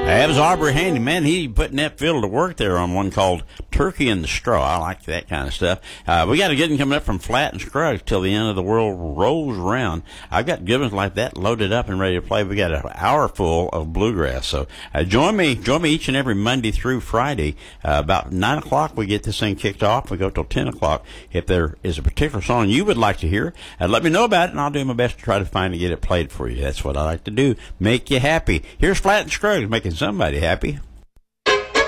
That was Aubrey Handy, man. He putting that fiddle to work there on one called Turkey in the Straw. I like that kind of stuff. We got a good one coming up from Flat and Scruggs till the end of the world rolls around. I've got good ones like that loaded up and ready to play. We got an hour full of bluegrass. So join me each and every Monday through Friday. About 9 o'clock we get this thing kicked off. We go till 10 o'clock. If there is a particular song you would like to hear, let me know about it, and I'll do my best to try to find and get it played for you. That's what I like to do. Make you happy. Here's Flat and Scruggs making somebody happy.